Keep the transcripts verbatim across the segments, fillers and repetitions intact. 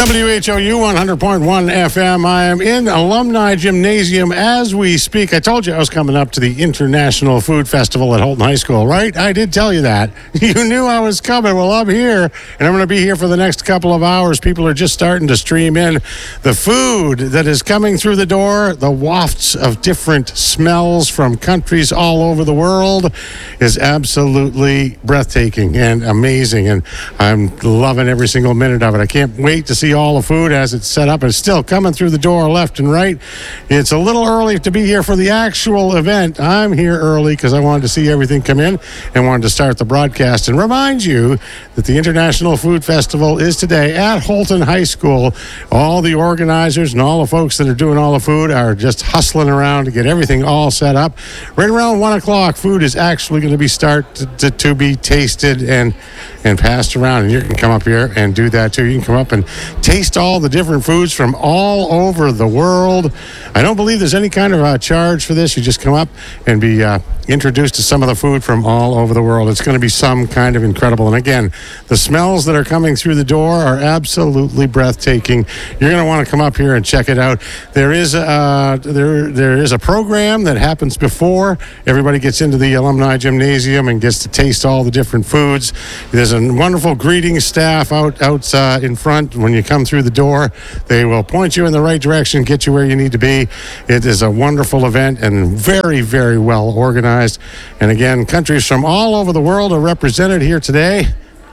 W H O U one hundred point one F M. I am in Alumni Gymnasium as we speak. I told you I was coming up to the International Food Festival at Holton High School, right? I did tell you that. You knew I was coming. Well, I'm here, and I'm going to be here for the next couple of hours. People are just starting to stream in. The food that is coming through the door, the wafts of different smells from countries all over the world is absolutely breathtaking and amazing, and I'm loving every single minute of it. I can't wait to see all the food as it's set up. It's still coming through the door left and right. It's a little early to be here for the actual event. I'm here early because I wanted to see everything come in and wanted to start the broadcast and remind you that the International Food Festival is today at Holton High School. All the organizers and all the folks that are doing all the food are just hustling around to get everything all set up. Right around one o'clock, food is actually going to be start to, to, to be tasted and and passed around, and you can come up here and do that too. You can come up and taste all the different foods from all over the world. I don't believe there's any kind of uh, charge for this. You just come up and be uh, introduced to some of the food from all over the world. It's going to be some kind of incredible. And again, the smells that are coming through the door are absolutely breathtaking. You're going to want to come up here and check it out. There is a, there there is a program that happens before everybody gets into the Alumni Gymnasium and gets to taste all the different foods. There's a wonderful greeting staff out out uh, in front. When you come through the door, they will point you in the right direction, get you where you need to be. It is a wonderful event and very, very well organized. And again, countries from all over the world are represented here today.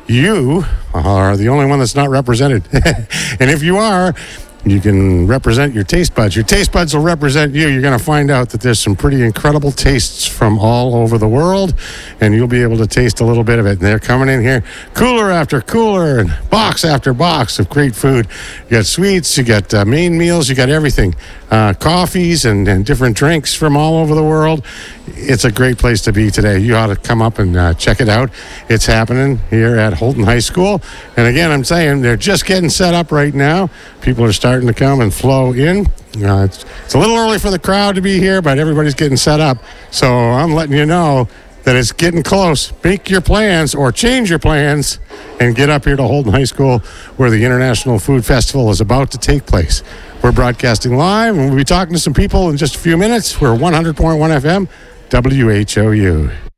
You are the only one that's not represented. And if you are, you can represent your taste buds. Your taste buds will represent you. You're going to find out that there's some pretty incredible tastes from all over the world, and you'll be able to taste a little bit of it. And they're coming in here, cooler after cooler and box after box of great food. You got sweets, you got uh, main meals, you got everything. Uh, coffees and, and different drinks from all over the world. It's a great place to be today. You ought to come up and uh, check it out. It's happening here at Holton High School. And again, I'm saying they're just getting set up right now. People are starting to come and flow in. Uh, it's, it's a little early for the crowd to be here, but everybody's getting set up. So I'm letting you know that it's getting close. Make your plans or change your plans and get up here to Holton High School where the International Food Festival is about to take place. We're broadcasting live, and we'll be talking to some people in just a few minutes. We're one hundred point one F M, W H O U.